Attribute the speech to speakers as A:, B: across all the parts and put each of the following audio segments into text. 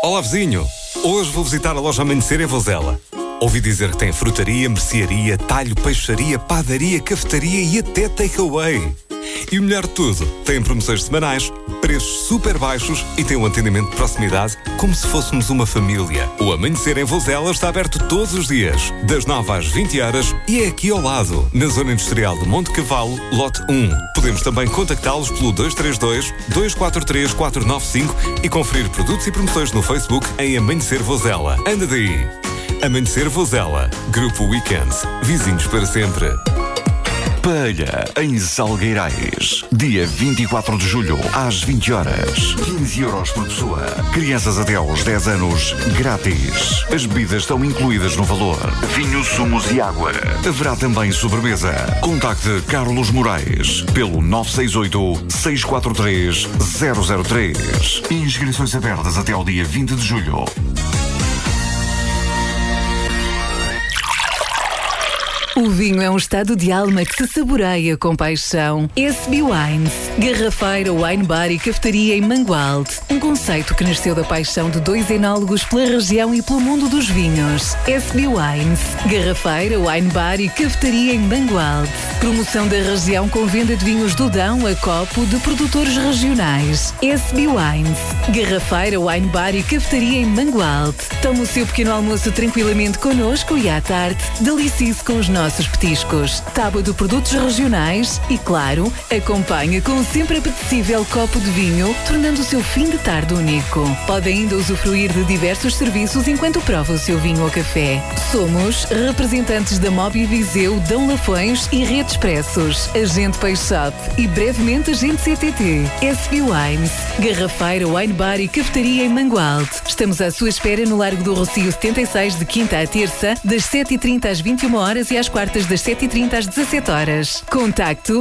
A: Olá, vizinho. Hoje vou visitar a loja Amanhecer em Vozela. Ouvi dizer que tem frutaria, mercearia, talho, peixaria, padaria, cafetaria e até takeaway. E o melhor de tudo, tem promoções semanais, preços super baixos e tem um atendimento de proximidade como se fôssemos uma família. O Amanhecer em Vozela está aberto todos os dias, das 9 às 20 horas e é aqui ao lado, na zona industrial de Monte Cavalo, lote 1. Podemos também contactá-los pelo 232-243-495 e conferir produtos e promoções no Facebook em Amanhecer Vozela. Anda daí! Amanhecer Vozela. Grupo Weekend. Vizinhos para sempre.
B: Palha, em Salgueirais. Dia 24 de julho, às 20 horas. 15 euros por pessoa. Crianças até aos 10 anos, grátis. As bebidas estão incluídas no valor. Vinho, sumos e água. Haverá também sobremesa. Contacte Carlos Moraes pelo 968-643-003. Inscrições abertas até ao dia 20 de julho.
C: O vinho é um estado de alma que se saboreia com paixão. SB Wines, garrafeira, wine bar e cafetaria em Mangualde. Um conceito que nasceu da paixão de dois enólogos pela região e pelo mundo dos vinhos. SB Wines, garrafeira, wine bar e cafetaria em Mangualde. Promoção da região com venda de vinhos do Dão a copo de produtores regionais. SB Wines, garrafeira, wine bar e cafetaria em Mangualde. Tome o seu pequeno almoço tranquilamente connosco e à tarde delicie-se com os nossos petiscos, tábua de produtos regionais e, claro, acompanha com um sempre apetecível copo de vinho, tornando o seu fim de tarde único. Pode ainda usufruir de diversos serviços enquanto prova o seu vinho ou café. Somos representantes da Mobi Viseu, Dão Lafões e Rede Expressos, Agente Peixote e brevemente Agente CTT. SB Wines, garrafeira, wine bar e cafetaria em Mangualde. Estamos à sua espera no Largo do Rocio 76, de quinta à terça, das 7h30 às 21 horas e às quartas das 7h30 às 17 horas. Contacto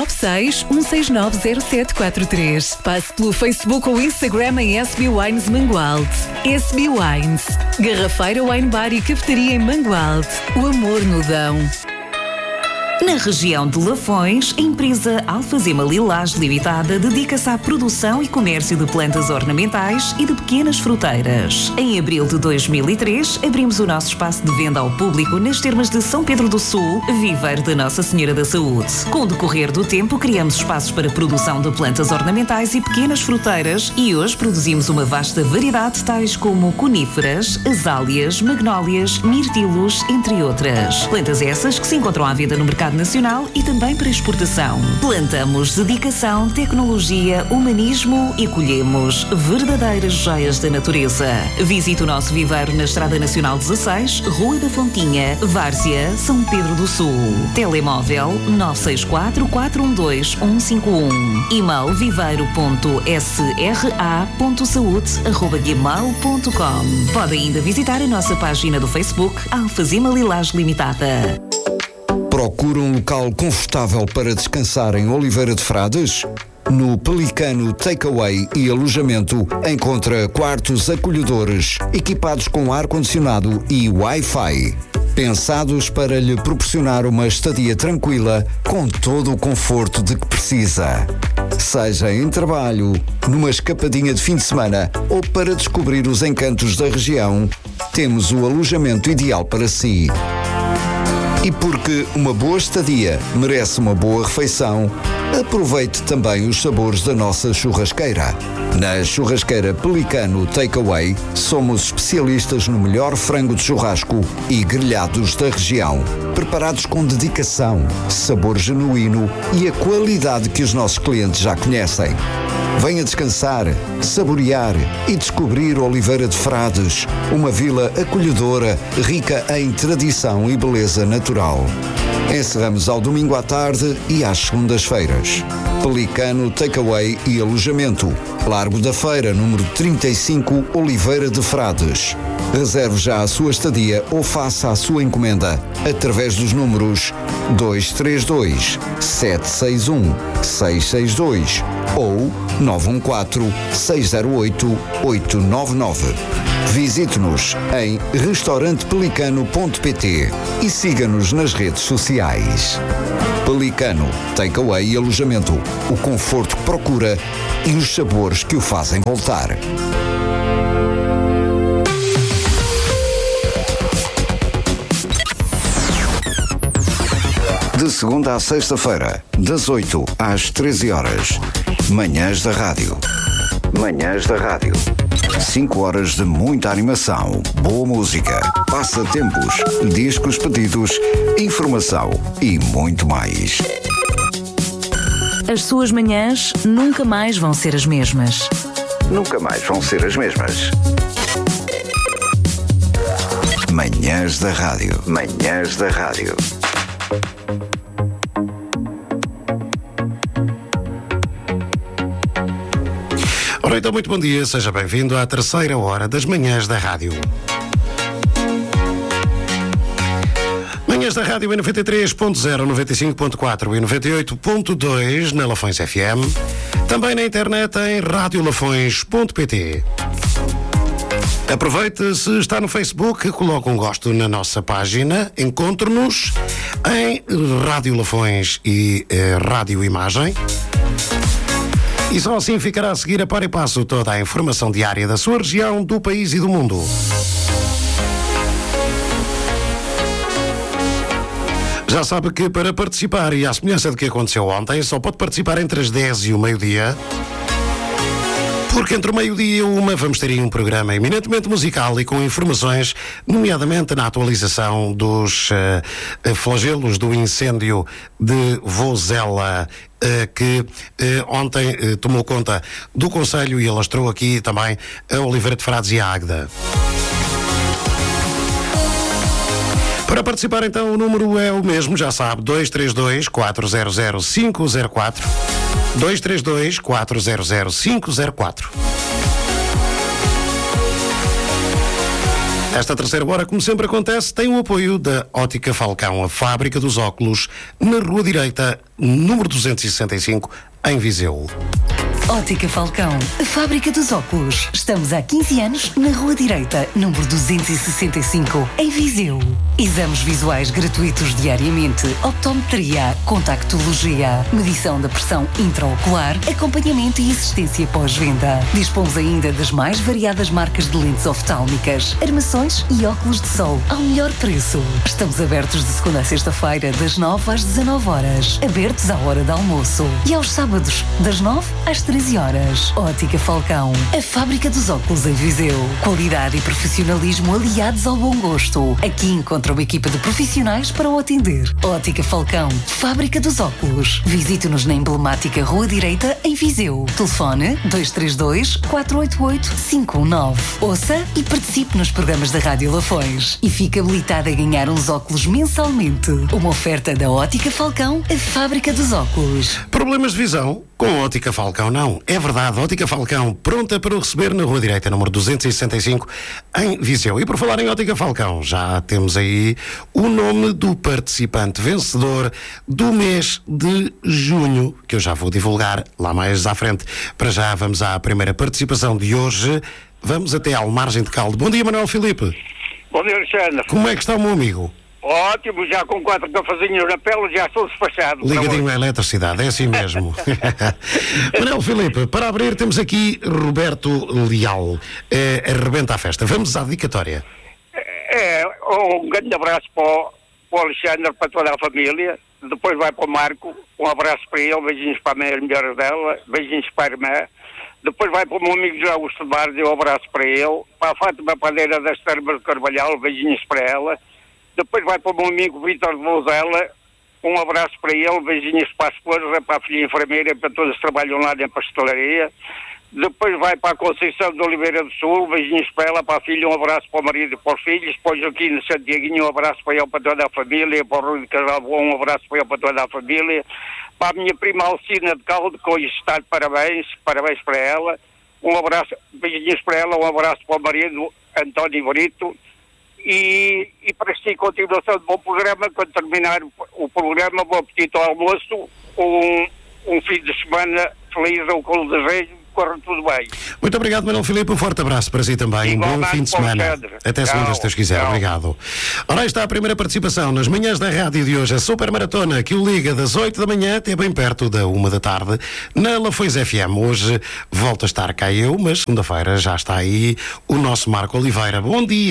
C: 961690743. Passe pelo Facebook ou Instagram em SB Wines Mangualde. SB Wines, garrafeira, wine bar e cafetaria em Mangualde. O amor no Dão.
D: Na região de Lafões, a empresa Alfazema Lilás Limitada dedica-se à produção e comércio de plantas ornamentais e de pequenas fruteiras. Em abril de 2003, abrimos o nosso espaço de venda ao público nas termas de São Pedro do Sul, viveiro da Nossa Senhora da Saúde. Com o decorrer do tempo, criamos espaços para produção de plantas ornamentais e pequenas fruteiras e hoje produzimos uma vasta variedade, tais como coníferas, azáleas, magnólias, mirtilos, entre outras. Plantas essas que se encontram à venda no mercado nacional e também para exportação. Plantamos dedicação, tecnologia, humanismo e colhemos verdadeiras joias da natureza. Visite o nosso viveiro na Estrada Nacional 16, Rua da Fontinha, Várzea, São Pedro do Sul. Telemóvel 964-412-151. E-mail viveiro.sra.saúde@gmail.com. Pode ainda visitar a nossa página do Facebook Alfazema Lilás Limitada.
E: Procura um local confortável para descansar em Oliveira de Frades? No Pelicano Takeaway e Alojamento encontra quartos acolhedores, equipados com ar-condicionado e Wi-Fi. Pensados para lhe proporcionar uma estadia tranquila com todo o conforto de que precisa. Seja em trabalho, numa escapadinha de fim de semana ou para descobrir os encantos da região, temos o alojamento ideal para si. E porque uma boa estadia merece uma boa refeição, aproveite também os sabores da nossa churrasqueira. Na Churrasqueira Pelicano Takeaway, somos especialistas no melhor frango de churrasco e grelhados da região. Preparados com dedicação, sabor genuíno e a qualidade que os nossos clientes já conhecem. Venha descansar, saborear e descobrir Oliveira de Frades, uma vila acolhedora, rica em tradição e beleza natural. Encerramos ao domingo à tarde e às segundas-feiras. Pelicano Takeaway e Alojamento. Largo da Feira, número 35, Oliveira de Frades. Reserve já a sua estadia ou faça a sua encomenda através dos números 232-761-662 ou 914-608-899. Visite-nos em restaurantepelicano.pt e siga-nos nas redes sociais. Pelicano, Takeaway e Alojamento. O conforto que procura e os sabores que o fazem voltar. De segunda à sexta-feira, das 8 às 13 horas. Manhãs da Rádio. Manhãs da Rádio. 5 horas de muita animação, boa música, passatempos, discos pedidos, informação e muito mais.
D: As suas manhãs nunca mais vão ser as mesmas.
E: Nunca mais vão ser as mesmas. Manhãs da Rádio. Manhãs da Rádio.
F: Ora, então, muito bom dia, seja bem-vindo à terceira hora das Manhãs da Rádio. Manhãs da Rádio em 93.0, 95.4 e 98.2 na Lafões FM. Também na internet em radiolafões.pt. Aproveite, se está no Facebook, coloque um gosto na nossa página. Encontre-nos em Rádio Lafões e Rádio Imagem. E só assim ficará a seguir a par e passo toda a informação diária da sua região, do país e do mundo. Já sabe que para participar, e à semelhança do que aconteceu ontem, só pode participar entre as 10 e o meio-dia. Porque entre o meio-dia e uma vamos ter aí um programa eminentemente musical e com informações, nomeadamente na atualização dos flagelos do incêndio de Vozela, que ontem tomou conta do Conselho e alastrou aqui também a Oliveira de Frades e a Águeda. Para participar, então, o número é o mesmo, já sabe, 232-400-504. 232-400-504. Esta terceira hora, como sempre acontece, tem o apoio da Ótica Falcão, a fábrica dos óculos, na Rua Direita, número 265, em Viseu.
G: Ótica Falcão, a fábrica dos óculos. Estamos há 15 anos na Rua Direita, número 265, em Viseu. Exames visuais gratuitos diariamente, optometria, contactologia, medição da pressão intraocular, acompanhamento e assistência pós-venda. Dispomos ainda das mais variadas marcas de lentes oftálmicas, armações e óculos de sol ao melhor preço. Estamos abertos de segunda a sexta-feira, das 9 às 19 horas, abertos à hora de almoço, e aos sábados, das 9 às 13 horas. Ótica Falcão, a fábrica dos óculos em Viseu. Qualidade e profissionalismo aliados ao bom gosto. Aqui encontra uma equipa de profissionais para o atender. Ótica Falcão, fábrica dos óculos. Visite-nos na emblemática Rua Direita, em Viseu. Telefone 232-488-519. Ouça e participe nos programas da Rádio Lafões. E fique habilitado a ganhar uns óculos mensalmente. Uma oferta da Ótica Falcão, a fábrica dos óculos.
F: Problemas de visão? Com a Ótica Falcão não. É verdade, Ótica Falcão, pronta para o receber na Rua Direita, número 265, em Viseu. E por falar em Ótica Falcão, já temos aí o nome do participante vencedor do mês de junho, que eu já vou divulgar lá mais à frente. Para já vamos à primeira participação de hoje. Vamos até ao Margem de Caldo. Bom dia, Manuel Filipe.
H: Bom dia, Alexandre.
F: Como é que está o meu amigo?
H: Ótimo, já com 4 cafezinhos na pele, já estou despachado.
F: Ligadinho à eletricidade, é assim mesmo. Manuel Filipe, para abrir temos aqui Roberto Leal. Arrebenta a festa. Vamos à dedicatória.
H: Um grande abraço para o Alexandre, para toda a família. Depois vai para o Marco, um abraço para ele, beijinhos para a mãe, as melhores dela, beijinhos para a irmã. Depois vai para o meu amigo José Augusto de Barros, um abraço para ele. Para a Fátima Padeira das Termas de Carvalhal, beijinhos para ela. Depois vai para o meu amigo Vítor de Vozela, um abraço para ele, beijinhos para a esposa, para a filha enfermeira, para todos que trabalham lá na pastelaria. Depois vai para a Conceição de Oliveira do Sul, beijinhos para ela, para a filha, um abraço para o marido e para os filhos. Para o Joaquim de Santiaguinho, um abraço para ele, para toda a família. Para o Rui de Casal, um abraço para ele, para toda a família. Para a minha prima Alcina de Caldo, que hoje está de parabéns para ela. Um abraço, beijinhos para ela, um abraço para o marido António Brito. E para si, continuação de bom programa. Quando terminar o programa, bom apetite ao almoço, um fim de semana feliz, ou com o desejo, corra tudo bem.
F: Muito obrigado, Manuel Filipe, um forte abraço para si também, um bom fim de semana. Até segunda, se Deus quiser. Obrigado. Ora, aí está a primeira participação nas manhãs da rádio de hoje, a Super Maratona, que o liga das 8 da manhã até bem perto da 1 da tarde, na Lafões FM. Hoje volto a estar cá eu, mas segunda-feira já está aí o nosso Marco Oliveira. Bom dia.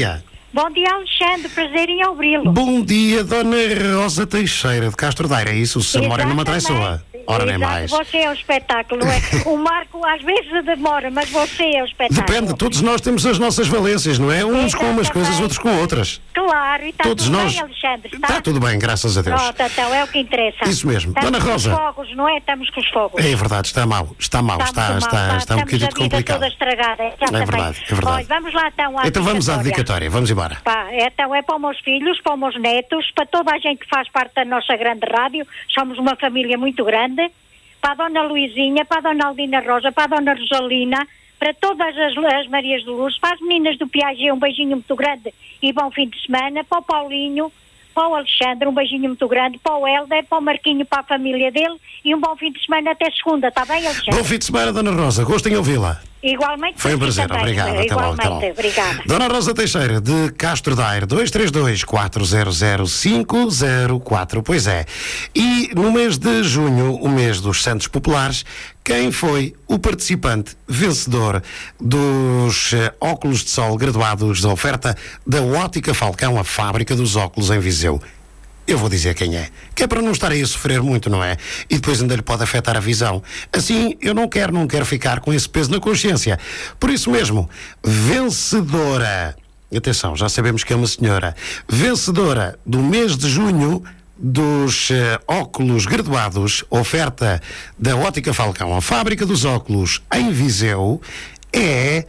I: Bom dia, Alexandre. Prazer em ouvi-lo.
F: Bom dia, Dona Rosa Teixeira de Castro Daire. É isso? Se demora numa traiçoa. Ora, nem mais.
I: Você é o espetáculo, não é? O Marco às vezes demora, mas você é o espetáculo.
F: Depende, todos nós temos as nossas valências, não é? Uns com umas coisas, outros com outras.
I: Claro, e está
F: Todos
I: tudo
F: nós...
I: bem, Alexandre?
F: Está tudo bem, graças a Deus.
I: Pronto, então é o que interessa.
F: Isso mesmo.
I: Estamos
F: Dona Rosa.
I: com os fogos, não é? Estamos com os fogos.
F: É verdade, está mal. Está um bocadinho complicado.
I: Toda estragada.
F: É verdade.
I: Olha, vamos lá então à
F: Então vamos à dedicatória, vamos embora.
I: Então é para os meus filhos, para os meus netos, para toda a gente que faz parte da nossa grande rádio. Somos uma família muito grande. Para a Dona Luizinha, para a Dona Aldina Rosa, para a Dona Rosalina, para todas as Marias de Luz, para as meninas do Piaget, um beijinho muito grande e bom fim de semana, para o Paulinho, para o Alexandre, um beijinho muito grande, para o Helder, para o Marquinho, para a família dele e um bom fim de semana até segunda, está bem, Alexandre?
F: Bom fim de semana, Dona Rosa, gosto em ouvi-la.
I: Igualmente.
F: Foi um prazer,
I: também.
F: obrigado. Até logo.
I: Obrigada.
F: Dona Rosa Teixeira, de Castro Daire, 232-400-504. Pois é. E no mês de junho, o mês dos Santos Populares, quem foi o participante vencedor dos óculos de sol graduados da oferta da Ótica Falcão, a fábrica dos óculos em Viseu? Eu vou dizer quem é. Que é para não estar aí a sofrer muito, não é? E depois ainda lhe pode afetar a visão. Assim, eu não quero ficar com esse peso na consciência. Por isso mesmo, vencedora. Atenção, já sabemos que é uma senhora. Vencedora do mês de junho dos óculos graduados, oferta da Ótica Falcão, a fábrica dos óculos em Viseu, é...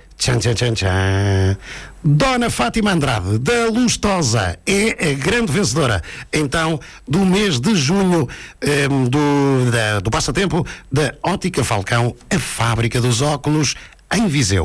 F: Dona Fátima Andrade, da Lustosa, é a grande vencedora, então, do mês de junho do passatempo da Ótica Falcão, a fábrica dos óculos em Viseu.